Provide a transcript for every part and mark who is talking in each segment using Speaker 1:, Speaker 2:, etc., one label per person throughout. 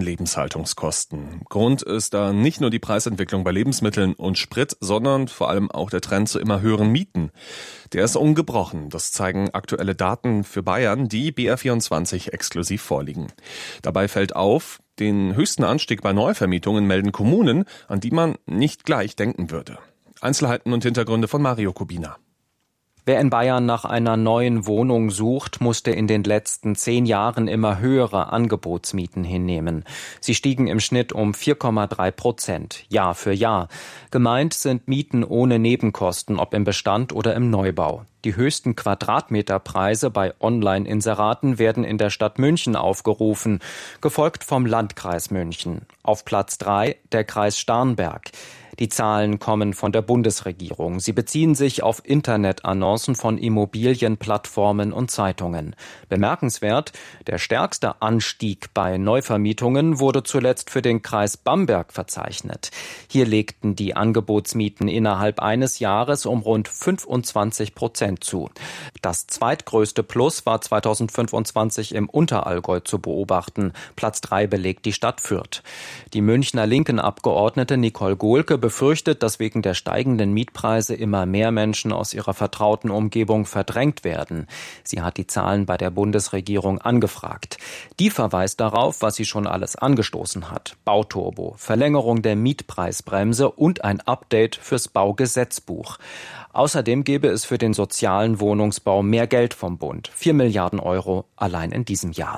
Speaker 1: Lebenshaltungskosten. Grund ist da nicht nur die Preisentwicklung bei Lebensmitteln und Sprit, sondern vor allem auch der Trend zu immer höheren Mieten. Der ist ungebrochen. Das zeigen aktuelle Daten für Bayern, die BR24 exklusiv vorliegen. Dabei fällt auf, den höchsten Anstieg bei Neuvermietungen melden Kommunen, an die man nicht gleich denken würde. Einzelheiten und Hintergründe von Mario Kubina.
Speaker 2: Wer in Bayern nach einer neuen Wohnung sucht, musste in den letzten 10 Jahren immer höhere Angebotsmieten hinnehmen. Sie stiegen im Schnitt um 4,3%, Jahr für Jahr. Gemeint sind Mieten ohne Nebenkosten, ob im Bestand oder im Neubau. Die höchsten Quadratmeterpreise bei Online-Inseraten werden in der Stadt München aufgerufen, gefolgt vom Landkreis München. Auf Platz 3 der Kreis Starnberg. Die Zahlen kommen von der Bundesregierung. Sie beziehen sich auf Internetannoncen von Immobilienplattformen und Zeitungen. Bemerkenswert, der stärkste Anstieg bei Neuvermietungen wurde zuletzt für den Kreis Bamberg verzeichnet. Hier legten die Angebotsmieten innerhalb eines Jahres um rund 25% zu. Das zweitgrößte Plus war 2025 im Unterallgäu zu beobachten. Platz 3 belegt die Stadt Fürth. Die Münchner Linken-Abgeordnete Nicole Gohlke befürchtet, dass wegen der steigenden Mietpreise immer mehr Menschen aus ihrer vertrauten Umgebung verdrängt werden. Sie hat die Zahlen bei der Bundesregierung angefragt. Die verweist darauf, was sie schon alles angestoßen hat. Bauturbo, Verlängerung der Mietpreisbremse und ein Update fürs Baugesetzbuch. Außerdem gäbe es für den sozialen Wohnungsbau mehr Geld vom Bund. 4 Milliarden Euro allein in diesem Jahr.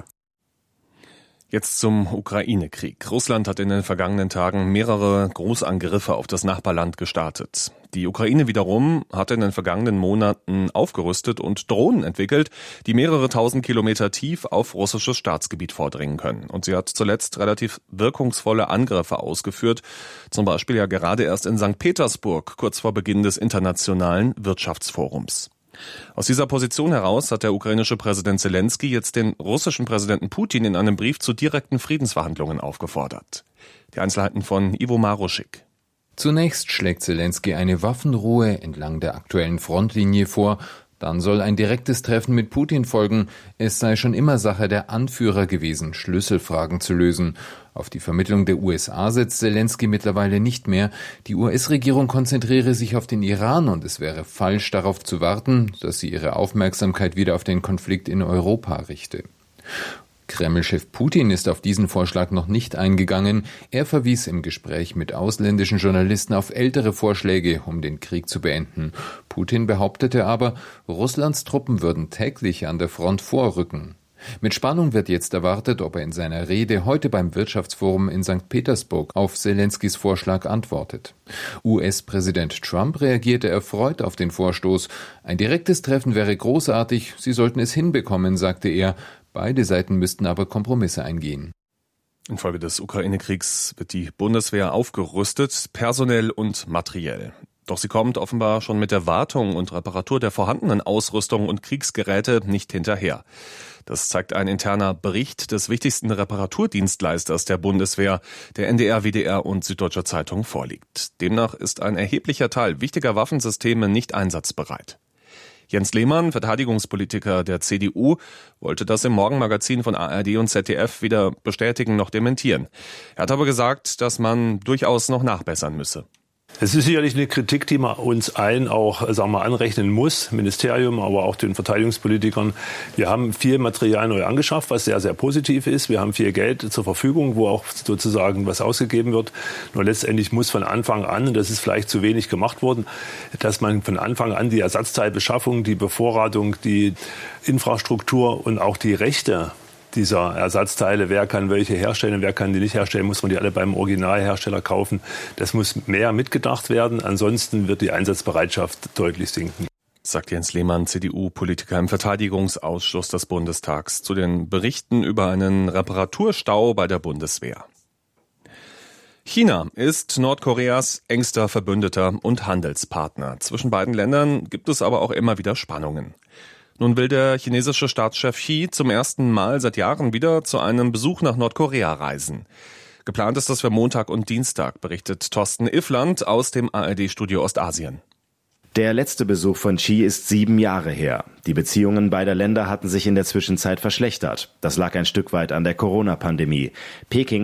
Speaker 1: Jetzt zum Ukraine-Krieg. Russland hat in den vergangenen Tagen mehrere Großangriffe auf das Nachbarland gestartet. Die Ukraine wiederum hat in den vergangenen Monaten aufgerüstet und Drohnen entwickelt, die mehrere tausend Kilometer tief auf russisches Staatsgebiet vordringen können. Und sie hat zuletzt relativ wirkungsvolle Angriffe ausgeführt, zum Beispiel ja gerade erst in St. Petersburg, kurz vor Beginn des Internationalen Wirtschaftsforums. Aus dieser Position heraus hat der ukrainische Präsident Zelensky jetzt den russischen Präsidenten Putin in einem Brief zu direkten Friedensverhandlungen aufgefordert. Die Einzelheiten von Ivo Maruschik.
Speaker 3: Zunächst schlägt Zelensky eine Waffenruhe entlang der aktuellen Frontlinie vor. Dann soll ein direktes Treffen mit Putin folgen. Es sei schon immer Sache der Anführer gewesen, Schlüsselfragen zu lösen. Auf die Vermittlung der USA setzt Zelensky mittlerweile nicht mehr. Die US-Regierung konzentriere sich auf den Iran und es wäre falsch, darauf zu warten, dass sie ihre Aufmerksamkeit wieder auf den Konflikt in Europa richte. Kreml-Chef Putin ist auf diesen Vorschlag noch nicht eingegangen. Er verwies im Gespräch mit ausländischen Journalisten auf ältere Vorschläge, um den Krieg zu beenden. Putin behauptete aber, Russlands Truppen würden täglich an der Front vorrücken. Mit Spannung wird jetzt erwartet, ob er in seiner Rede heute beim Wirtschaftsforum in St. Petersburg auf Zelenskys Vorschlag antwortet. US-Präsident Trump reagierte erfreut auf den Vorstoß. Ein direktes Treffen wäre großartig, sie sollten es hinbekommen, sagte er. Beide Seiten müssten aber Kompromisse eingehen.
Speaker 1: Infolge des Ukraine-Kriegs wird die Bundeswehr aufgerüstet, personell und materiell. Doch sie kommt offenbar schon mit der Wartung und Reparatur der vorhandenen Ausrüstung und Kriegsgeräte nicht hinterher. Das zeigt ein interner Bericht des wichtigsten Reparaturdienstleisters der Bundeswehr, der NDR, WDR und Süddeutscher Zeitung vorliegt. Demnach ist ein erheblicher Teil wichtiger Waffensysteme nicht einsatzbereit. Jens Lehmann, Verteidigungspolitiker der CDU, wollte das im Morgenmagazin von ARD und ZDF weder bestätigen noch dementieren. Er hat aber gesagt, dass man durchaus noch nachbessern müsse.
Speaker 4: Es ist sicherlich eine Kritik, die man uns allen auch, anrechnen muss, Ministerium, aber auch den Verteidigungspolitikern. Wir haben viel Material neu angeschafft, was sehr, sehr positiv ist. Wir haben viel Geld zur Verfügung, wo auch sozusagen was ausgegeben wird. Nur letztendlich muss von Anfang an, und das ist vielleicht zu wenig gemacht worden, dass man von Anfang an die Ersatzteilbeschaffung, die Bevorratung, die Infrastruktur und auch die Rechte dieser Ersatzteile, wer kann welche herstellen, wer kann die nicht herstellen, muss man die alle beim Originalhersteller kaufen. Das muss mehr mitgedacht werden, ansonsten wird die Einsatzbereitschaft deutlich sinken.
Speaker 1: Sagt Jens Lehmann, CDU-Politiker im Verteidigungsausschuss des Bundestags, zu den Berichten über einen Reparaturstau bei der Bundeswehr. China ist Nordkoreas engster Verbündeter und Handelspartner. Zwischen beiden Ländern gibt es aber auch immer wieder Spannungen. Nun will der chinesische Staatschef Xi zum ersten Mal seit Jahren wieder zu einem Besuch nach Nordkorea reisen. Geplant ist das für Montag und Dienstag, berichtet Thorsten Iffland aus dem ARD-Studio Ostasien.
Speaker 5: Der letzte Besuch von Xi ist 7 Jahre her. Die Beziehungen beider Länder hatten sich in der Zwischenzeit verschlechtert. Das lag ein Stück weit an der Corona-Pandemie. Peking